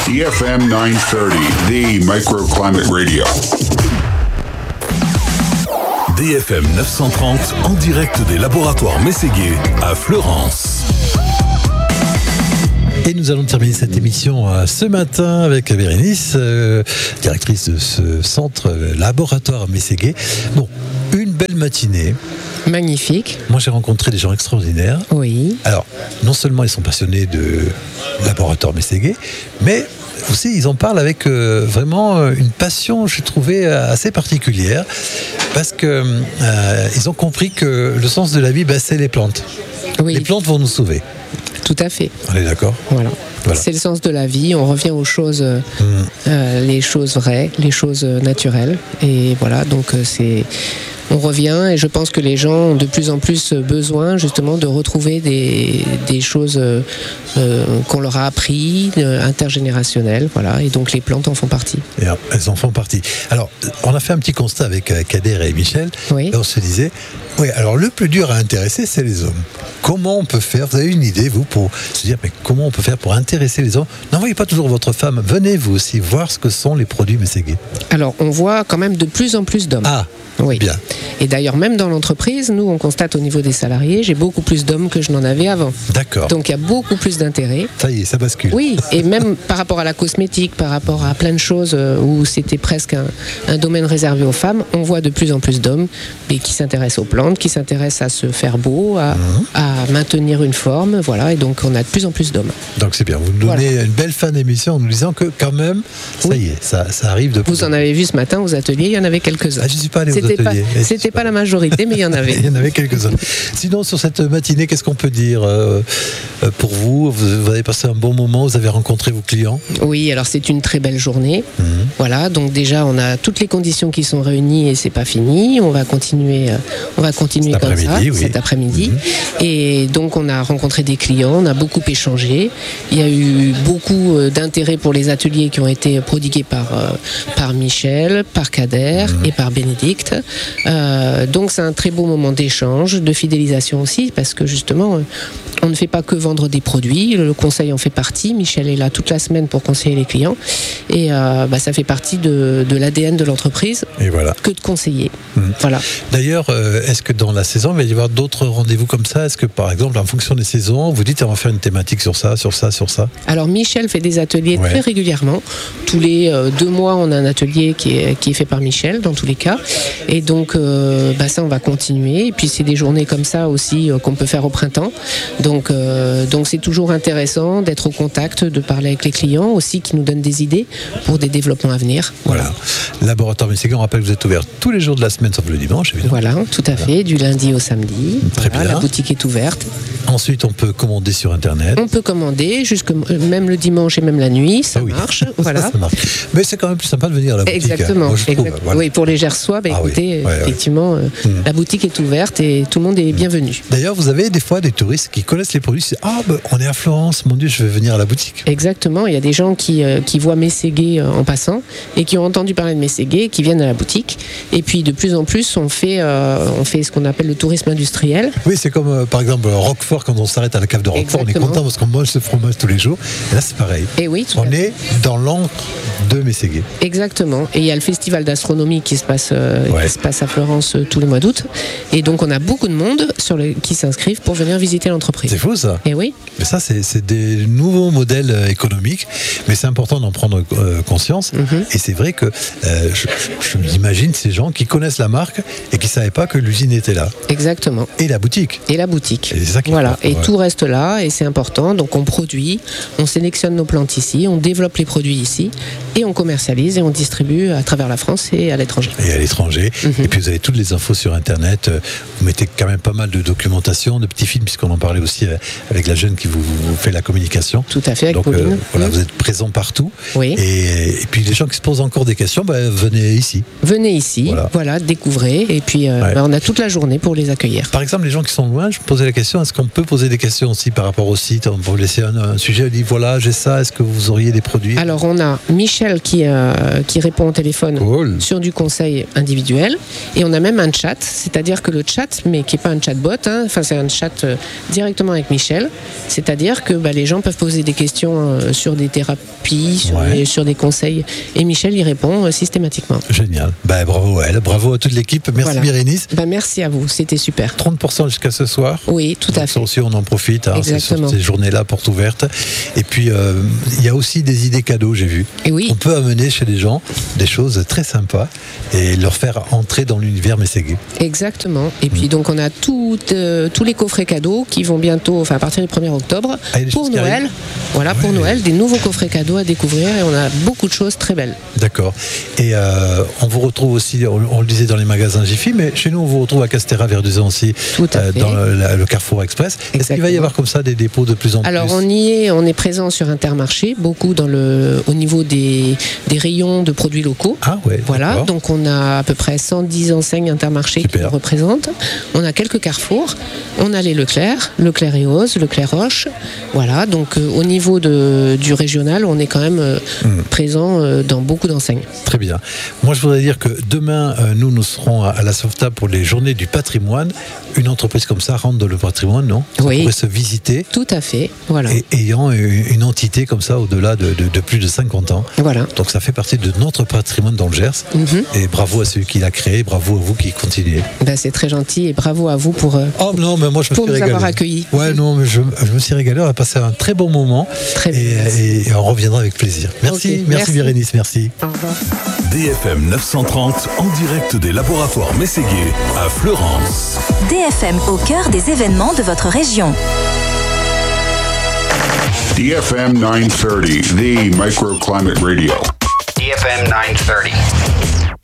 EFM 930, the microclimate radio. DFM 930 en direct des laboratoires Mességuet à Fleurance. Et nous allons terminer cette émission ce matin avec Bérénice, directrice de ce centre laboratoire Mességuet. Bon, une belle matinée. Magnifique. Moi, j'ai rencontré des gens extraordinaires. Oui. Alors, non seulement ils sont passionnés de laboratoire Mességuet, mais aussi ils en parlent avec vraiment une passion, j'ai trouvé, assez particulière, parce que ils ont compris que le sens de la vie, c'est les plantes. Oui. Les plantes vont nous sauver. Tout à fait. On est d'accord ? Voilà. C'est le sens de la vie. On revient aux choses, les choses vraies, les choses naturelles. Et voilà, donc on revient, et je pense que les gens ont de plus en plus besoin justement de retrouver des choses qu'on leur a appris, intergénérationnelles, voilà, et donc les plantes en font partie. Et elles en font partie. Alors, on a fait un petit constat avec Kader et Michel, oui. Et on se disait, oui, alors le plus dur à intéresser, c'est les hommes. Comment on peut faire, vous avez une idée, vous, pour se dire, mais comment on peut faire pour intéresser les hommes ? N'envoyez pas toujours votre femme, venez vous aussi voir ce que sont les produits Mességuet. Alors, on voit quand même de plus en plus d'hommes. Ah, oui. Bien. Et d'ailleurs, même dans l'entreprise, nous, on constate au niveau des salariés, j'ai beaucoup plus d'hommes que je n'en avais avant. D'accord. Donc, il y a beaucoup plus d'intérêt. Ça y est, ça bascule. Oui, et même par rapport à la cosmétique, par rapport à plein de choses où c'était presque un domaine réservé aux femmes, on voit de plus en plus d'hommes qui s'intéressent aux plantes, qui s'intéressent à se faire beau, à maintenir une forme, voilà, et donc on a de plus en plus d'hommes. Donc c'est bien, vous nous donnez une belle fin d'émission en nous disant que quand même, ça y est, ça arrive de plus. Vous en avez vu ce matin aux ateliers, il y en avait quelques-uns. Ah, je ne suis pas allé aux ateliers. C'était pas la majorité, mais il y en avait. Il y en avait quelques-uns. Sinon, sur cette matinée, qu'est-ce qu'on peut dire pour vous ? Vous avez passé un bon moment, vous avez rencontré vos clients ? Oui, alors c'est une très belle journée. Voilà, donc déjà on a toutes les conditions qui sont réunies et c'est pas fini. On va continuer comme ça cet après-midi. Et donc on a rencontré des clients, on a beaucoup échangé. Il y a eu beaucoup d'intérêt pour les ateliers qui ont été prodigués par Michel, par Kader et par Bénédicte. Donc c'est un très beau moment d'échange, de fidélisation aussi, parce que justement on ne fait pas que vendre des produits, le conseil en fait partie. Michel est là toute la semaine pour conseiller les clients et ça fait partie de l'ADN de l'entreprise. Et voilà. Que de conseiller. Voilà. D'ailleurs, est-ce que dans la saison il va y avoir d'autres rendez-vous comme ça ? Est-ce que par exemple en fonction des saisons, vous dites on va faire une thématique sur ça, sur ça, sur ça ? Alors Michel fait des ateliers très régulièrement. Tous les 2 mois on a un atelier qui est fait par Michel dans tous les cas. Et donc ça on va continuer. Et puis c'est des journées comme ça aussi qu'on peut faire au printemps. Donc c'est toujours intéressant d'être au contact, de parler avec les clients aussi qui nous donnent des idées pour des développements à venir. Voilà. Laboratoire Mességuet, on rappelle que vous êtes ouvert tous les jours de la semaine sauf le dimanche évidemment. Voilà, tout à fait, du lundi au samedi. Très bien. La boutique est ouverte. Ensuite on peut commander sur internet. On peut commander même le dimanche et même la nuit, ça marche. Voilà. Ça marche. Mais c'est quand même plus sympa de venir à la boutique. Exactement. Moi, je trouve, voilà. Oui, pour les Gersois, écoutez, effectivement, la boutique est ouverte et tout le monde est bienvenu. D'ailleurs, vous avez des fois des touristes qui connaissent les produits, c'est on est à Florence, mon Dieu, je vais venir à la boutique. Exactement, il y a des gens qui voient Mességuet en passant et qui ont entendu parler de Mességuet, qui viennent à la boutique. Et puis de plus en plus, on fait ce qu'on appelle le tourisme industriel. Oui, c'est comme par exemple Roquefort, quand on s'arrête à la cave de Roquefort, on est content parce qu'on mange ce fromage tous les jours. Et là, c'est pareil. Et oui, on est dans l'encre de Mességuet. Exactement. Et il y a le festival d'astronomie qui se passe à Florence tous les mois d'août. Et donc on a beaucoup de monde qui s'inscrivent pour venir visiter l'entreprise. C'est fou ça. Et oui. Mais ça, c'est des nouveaux modèles économiques, mais c'est important d'en prendre conscience. Et c'est vrai que je m'imagine ces gens qui connaissent la marque et qui ne savaient pas que l'usine était là. Exactement. Et la boutique. Et la boutique. Et c'est ça qui voilà. Et tout reste là et c'est important. Donc on produit, on sélectionne nos plantes ici, on développe les produits ici et on commercialise et on distribue à travers la France et à l'étranger. Et à l'étranger. Et puis vous avez toutes les infos sur Internet. Vous mettez quand même pas mal de documentation, de petits films, puisqu'on en parlait aussi avec la jeune qui vous fait la communication. Tout à fait, avec donc, Pauline. Voilà, vous êtes présent partout. Oui. Et puis les gens qui se posent encore des questions, venez ici. Venez ici, voilà découvrez. Et puis on a toute la journée pour les accueillir. Par exemple, les gens qui sont loin, je me posais la question, est-ce qu'on peut poser des questions aussi par rapport au site ? On peut laisser un sujet, on dit voilà, j'ai ça, est-ce que vous auriez des produits ? Alors on a Michel qui répond au téléphone sur du conseil individuel. Et on a même un chat, c'est-à-dire que le chat, mais qui n'est pas un chatbot, c'est un chat directement avec Michel. C'est-à-dire que les gens peuvent poser des questions sur des thérapies, sur des conseils. Et Michel y répond systématiquement. Génial. Bravo à elle, bravo à toute l'équipe. Merci Bérénice. Merci à vous, c'était super. 30% jusqu'à ce soir. Oui, tout à fait. Aussi, on en profite. Exactement. Ces journées-là, portes ouvertes. Et puis, il y a aussi des idées cadeaux, j'ai vu. Et oui. On peut amener chez les gens des choses très sympas et leur faire entrer dans l'univers Mességué. Exactement. Et puis, donc, on a tous les coffrets cadeaux qui vont bientôt, à partir du 1er octobre, pour Noël. Voilà, pour Noël, des nouveaux coffrets cadeaux à découvrir et on a beaucoup de choses très belles. D'accord. Et on vous retrouve aussi, on le disait dans les magasins Jiffy, mais chez nous, on vous retrouve à Castéra, Verduzan aussi, dans le Carrefour Express. Exactement. Est-ce qu'il va y avoir comme ça des dépôts de plus en plus? Alors, on est présent sur Intermarché, beaucoup au niveau des rayons de produits locaux. Ah ouais. Voilà, d'accord. donc on a à peu près 110 enseignes Intermarché qui nous représentent. On a quelques carrefours. On a les Leclerc et Oz, Leclerc Roche. Voilà, donc au niveau du régional, on est quand même présent dans beaucoup d'enseignes. Très bien. Moi, je voudrais dire que demain, nous serons à la Sauvetat pour les Journées du patrimoine. Une entreprise comme ça rentre dans le patrimoine, non? Ça pourrait se visiter. Tout à fait, voilà. Et ayant une entité comme ça au-delà de plus de 50 ans. Voilà. Donc ça fait partie de notre patrimoine dans le Gers. Et bravo à celui qui l'a créé, bravo à vous qui continuez. C'est très gentil et bravo à vous pour non, mais moi, je me suis régalé. avoir accueillis. Ouais, non, mais je me suis régalé. On a passé un très bon moment. Très bien. Et on reviendra avec plaisir. Merci, merci Bérénice, merci. Au revoir. DFM 930 en direct des laboratoires Mességué à Fleurance. DFM au cœur des événements de votre région. DFM 930, the Microclimate Radio. DFM 930.